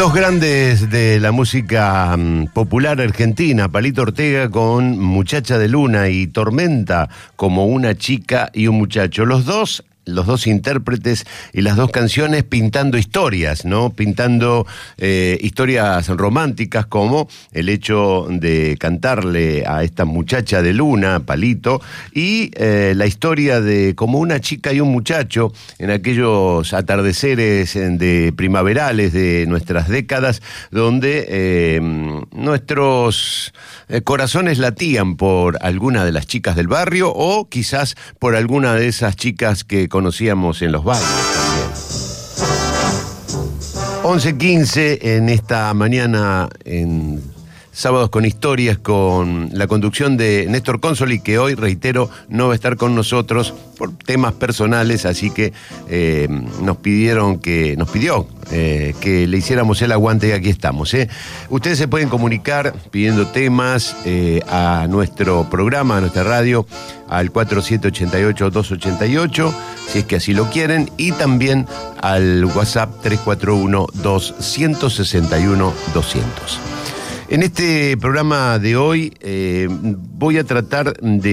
Dos grandes de la música popular argentina, Palito Ortega con Muchacha de Luna y Tormenta como una chica y un muchacho. Los dos intérpretes y las dos canciones pintando historias, ¿no? Pintando historias románticas, como el hecho de cantarle a esta muchacha de Luna, Palito, y la historia de como una chica y un muchacho en aquellos atardeceres de primaverales de nuestras décadas, donde nuestros corazones latían por alguna de las chicas del barrio o quizás por alguna de esas chicas que conocíamos en los barrios también. 11:15 en esta mañana en Sábados con Historias, con la conducción de Néstor Consoli, que hoy, reitero, no va a estar con nosotros por temas personales, así que nos pidió que le hiciéramos el aguante y aquí estamos. Ustedes se pueden comunicar pidiendo temas a nuestro programa, a nuestra radio, al 4788-288, si es que así lo quieren, y también al WhatsApp 341-261-200. En este programa de hoy voy a tratar de